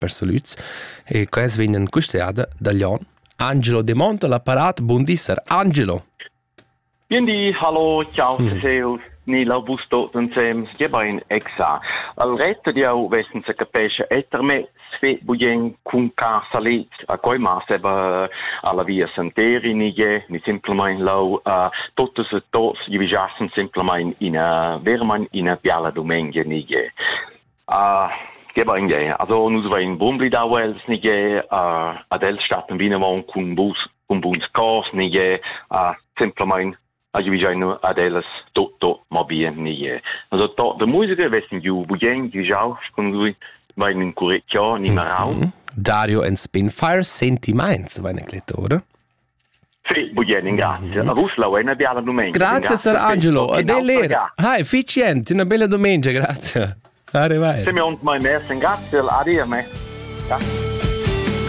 per Solüz e quais vegnan custeada da Lion. Angelo De Monte l'apparat, buon disser. Angelo. Quindi, hallo, ciao, Seus, ni la busto insieme, geba in exa. Al retto di au vessen se capisce etter me sve buien cum ca salit a coi ma seba alla via santeri ni simplement lau tutte se tots divisassen simplement in verman in a piala domenica ni geba in also nus va in Bumbli da Wels ni adel statten Wienermont cum buns cos ni simplement a divisaino adelas tutto ma bien ni also to de musica vessen ju buien divisau con lui va in correcchio ni marau Dario and Spinfire Sentiments va in oder? Sì, buien, grazie. A Rusla, una bella domenica. Grazie, Sir Angelo. Adelera. Hai, efficiente, una bella domenica, grazie. Arrivederci. Se mi ont mai merci, grazie, a dir me.